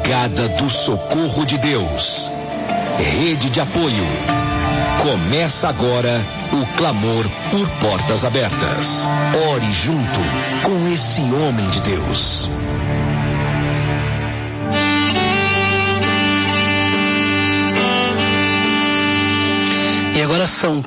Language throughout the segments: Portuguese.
Brigada do Socorro de Deus. Rede de apoio. Começa agora o clamor por portas abertas. Ore junto com esse homem de Deus. E agora são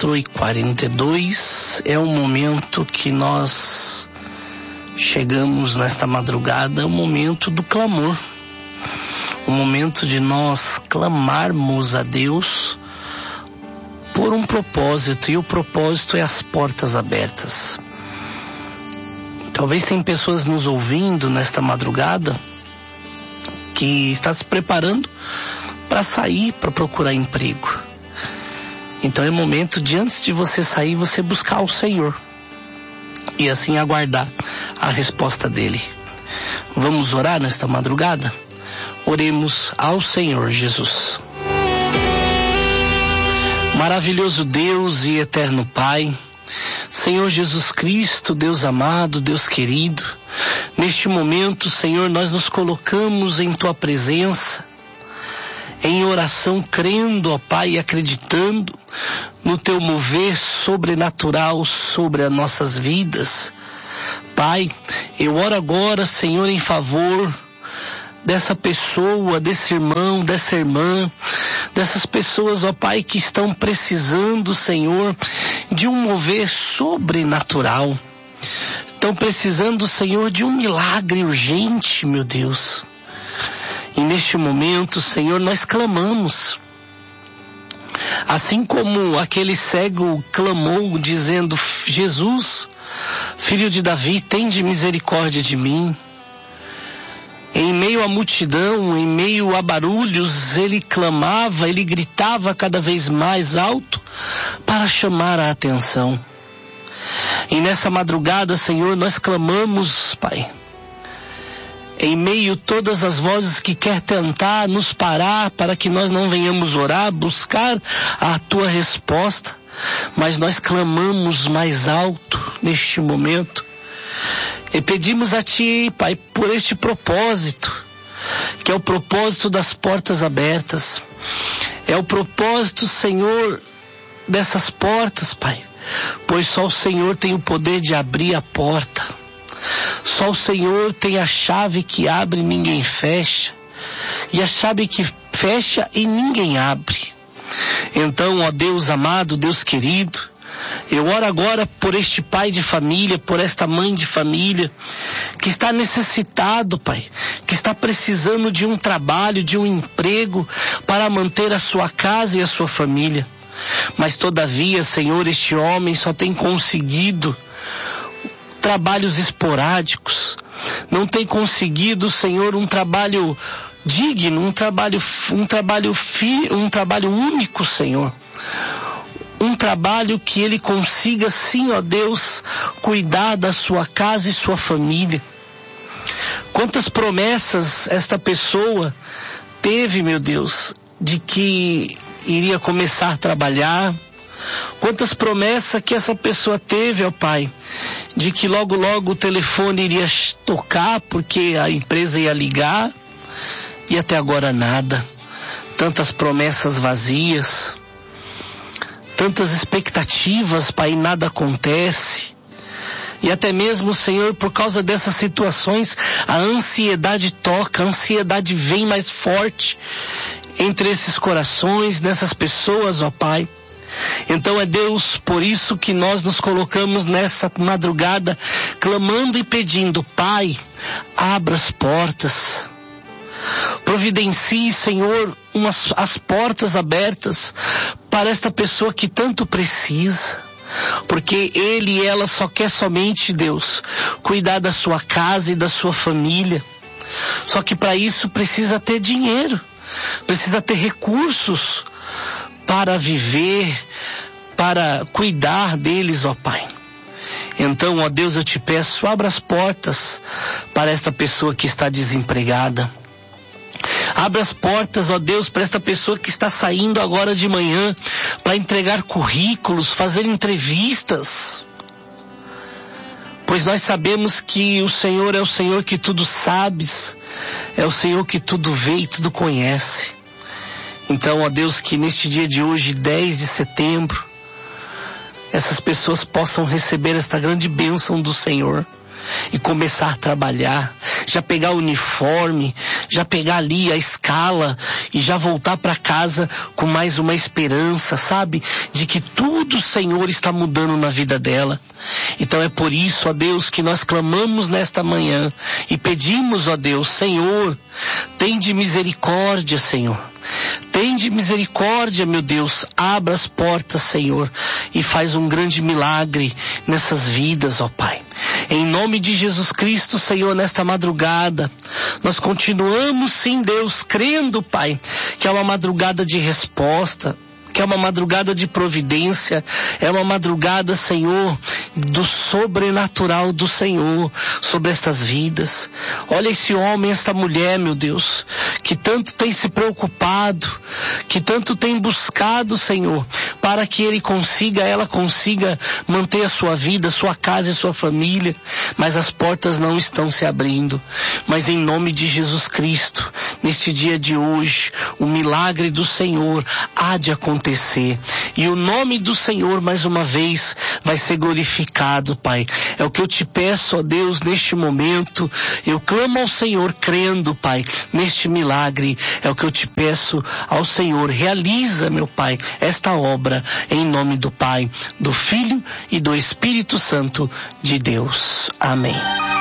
4h42, é o momento que nós chegamos nesta madrugada, é o momento do clamor. O momento de nós clamarmos a Deus por um propósito, e o propósito é as portas abertas. Talvez tem pessoas nos ouvindo nesta madrugada que está se preparando para sair, para procurar emprego. Então é momento de, antes de você sair, você buscar o Senhor e assim aguardar a resposta dele. Vamos orar nesta madrugada? Oremos ao Senhor Jesus. Maravilhoso Deus e eterno Pai, Senhor Jesus Cristo, Deus amado, Deus querido, neste momento, Senhor, nós nos colocamos em Tua presença, em oração, crendo, ó Pai, e acreditando no Teu mover sobrenatural sobre as nossas vidas. Pai, eu oro agora, Senhor, em favor dessa pessoa, desse irmão, dessa irmã, dessas pessoas, ó Pai, que estão precisando, Senhor, de um mover sobrenatural. Estão precisando, Senhor, de um milagre urgente, meu Deus. E neste momento, Senhor, nós clamamos. Assim como aquele cego clamou, dizendo: Jesus, filho de Davi, tende misericórdia de mim. Em meio à multidão, em meio a barulhos, ele clamava, ele gritava cada vez mais alto para chamar a atenção. E nessa madrugada, Senhor, nós clamamos, Pai, em meio a todas as vozes que quer tentar nos parar para que nós não venhamos orar, buscar a Tua resposta, mas nós clamamos mais alto neste momento e pedimos a Ti, Pai, por este propósito, que é o propósito das portas abertas, é o propósito, Senhor, dessas portas, Pai, pois só o Senhor tem o poder de abrir a porta. Só o Senhor tem a chave que abre e ninguém fecha, e a chave que fecha e ninguém abre. Então, ó Deus amado, Deus querido, eu oro agora por este pai de família, por esta mãe de família, que está necessitado, Pai, que está precisando de um trabalho, de um emprego, para manter a sua casa e a sua família. Mas todavia, Senhor, este homem só tem conseguido trabalhos esporádicos, não tem conseguido, Senhor, um trabalho digno, um trabalho único, Senhor. Um trabalho que ele consiga, sim, ó Deus, cuidar da sua casa e sua família. Quantas promessas esta pessoa teve, meu Deus, de que iria começar a trabalhar. Quantas promessas que essa pessoa teve, ó Pai, de que logo logo o telefone iria tocar porque a empresa ia ligar, e até agora nada. Tantas promessas vazias, tantas expectativas, Pai, e nada acontece. E até mesmo, Senhor, por causa dessas situações, a ansiedade toca, a ansiedade vem mais forte entre esses corações, nessas pessoas, ó Pai. Então é Deus, por isso que nós nos colocamos nessa madrugada, clamando e pedindo: Pai, abra as portas. Providencie, Senhor, as portas abertas para esta pessoa que tanto precisa. Porque ele e ela só quer somente, Deus, cuidar da sua casa e da sua família. Só que para isso precisa ter dinheiro, precisa ter recursos para viver, para cuidar deles, ó Pai. Então, ó Deus, eu te peço, abra as portas para esta pessoa que está desempregada. Abra as portas, ó Deus, para esta pessoa que está saindo agora de manhã para entregar currículos, fazer entrevistas. pois nós sabemos que o Senhor é o Senhor que tudo sabes, é o Senhor que tudo vê e tudo conhece. Então, ó Deus, que neste dia de hoje, 10 de setembro, essas pessoas possam receber esta grande bênção do Senhor e começar a trabalhar, já pegar o uniforme, já pegar ali a escala e já voltar para casa com mais uma esperança, sabe? De que tudo o Senhor está mudando na vida dela. Então é por isso, ó Deus, que nós clamamos nesta manhã e pedimos, ó Deus, Senhor, tende misericórdia, Senhor. Tende misericórdia, meu Deus, abra as portas, Senhor, e faz um grande milagre nessas vidas, ó Pai. Em nome de Jesus Cristo, Senhor, nesta madrugada, nós continuamos, sim, Deus, crendo, Pai, que é uma madrugada de resposta, que é uma madrugada de providência, é uma madrugada, Senhor, do sobrenatural do Senhor sobre estas vidas. Olha esse homem, esta mulher, meu Deus, que tanto tem se preocupado, que tanto tem buscado, Senhor, para que ela consiga manter a sua vida, sua casa e sua família, mas as portas não estão se abrindo. Mas em nome de Jesus Cristo, neste dia de hoje, o milagre do Senhor há de acontecer. E o nome do Senhor, mais uma vez, vai ser glorificado, Pai. É o que eu te peço, ó Deus, neste momento. Eu clamo ao Senhor crendo, Pai, neste milagre. É o que eu te peço ao Senhor. Realiza, meu Pai, esta obra em nome do Pai, do Filho e do Espírito Santo de Deus. Amém.